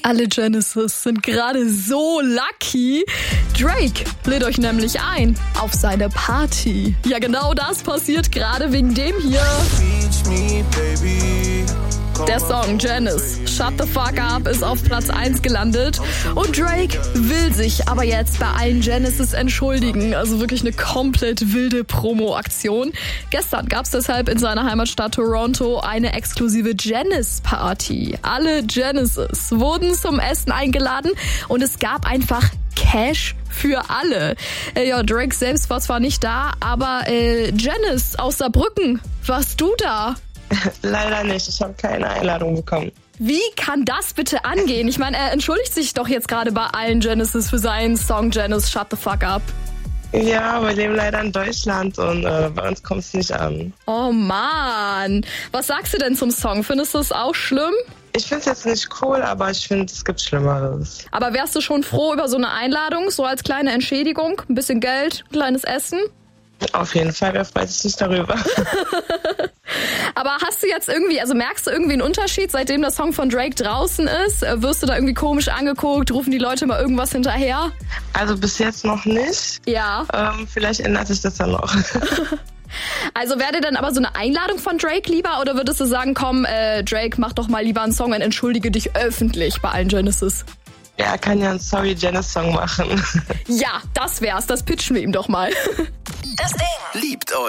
Alle Genesis sind gerade so lucky. Drake lädt euch nämlich ein auf seine Party. Ja, genau das passiert gerade wegen dem hier. Der Song Janice, Shut the Fuck Up, ist auf Platz 1 gelandet. Und Drake will sich aber jetzt bei allen Genesis entschuldigen. Also wirklich eine komplett wilde Promo-Aktion. Gestern gab es deshalb in seiner Heimatstadt Toronto eine exklusive Janice-Party. Alle Genesis wurden zum Essen eingeladen und es gab einfach Cash für alle. Ja, Drake selbst war zwar nicht da, aber Janice aus Saarbrücken, warst du da? Leider nicht, ich habe keine Einladung bekommen. Wie kann das bitte angehen? Ich meine, er entschuldigt sich doch jetzt gerade bei allen Genesis für seinen Song Janice Shut the Fuck Up. Ja, wir leben leider in Deutschland und bei uns kommt es nicht an. Oh Mann, was sagst du denn zum Song? Findest du es auch schlimm? Ich finde es jetzt nicht cool, aber ich finde, es gibt Schlimmeres. Aber wärst du schon froh über so eine Einladung, so als kleine Entschädigung? Ein bisschen Geld, ein kleines Essen? Auf jeden Fall, wer freut sich nicht darüber? Aber hast du jetzt irgendwie, also merkst du irgendwie einen Unterschied, seitdem der Song von Drake draußen ist? Wirst du da irgendwie komisch angeguckt? Rufen die Leute mal irgendwas hinterher? Also bis jetzt noch nicht. Ja. Vielleicht ändert sich das dann noch. Also wäre dir dann aber so eine Einladung von Drake lieber oder würdest du sagen, komm, Drake, mach doch mal lieber einen Song und entschuldige dich öffentlich bei allen Genesis? Ja, er kann ja einen Sorry Janice Song machen. Ja, das wär's, das pitchen wir ihm doch mal. Das Ding liebt euch.